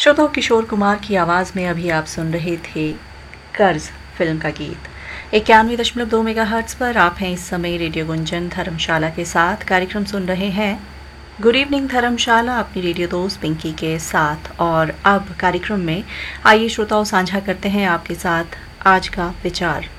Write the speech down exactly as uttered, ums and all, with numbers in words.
श्रोताओं, किशोर कुमार की आवाज़ में अभी आप सुन रहे थे कर्ज फिल्म का गीत। इक्यानवे दशमलव दो मेगा हर्ट्स पर आप हैं इस समय रेडियो गुंजन धर्मशाला के साथ। कार्यक्रम सुन रहे हैं गुड इवनिंग धर्मशाला अपनी रेडियो दोस्त पिंकी के साथ। और अब कार्यक्रम में आइए श्रोताओं साझा करते हैं आपके साथ आज का विचार।